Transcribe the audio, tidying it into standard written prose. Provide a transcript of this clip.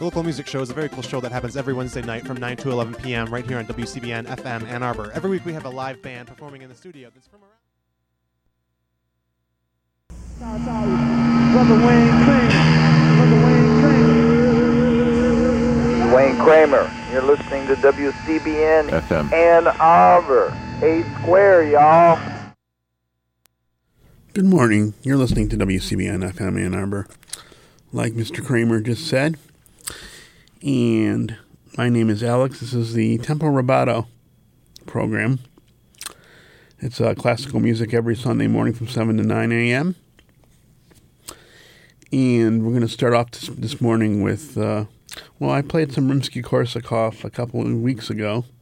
The Local Music Show is a very cool show that happens every Wednesday night from 9 to 11 p.m. right here on WCBN FM Ann Arbor. Every week we have a live band performing in the studio that's from around. Brother Wayne Kramer. Wayne Kramer. You're listening to WCBN FM Ann Arbor. 8 Square, y'all. Good morning. You're listening to WCBN FM Ann Arbor, like Mr. Kramer just said. And my name is Alex. This is the Tempo Rubato program. It's classical music every Sunday morning from 7 to 9 a.m. And we're going to start off this morning with, I played some Rimsky-Korsakov a couple of weeks ago.